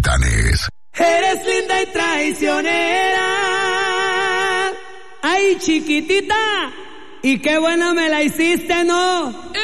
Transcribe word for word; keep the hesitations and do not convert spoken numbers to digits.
Titanes. Eres linda y traicionera. Ay, chiquitita. Y qué buena me la hiciste, ¿no?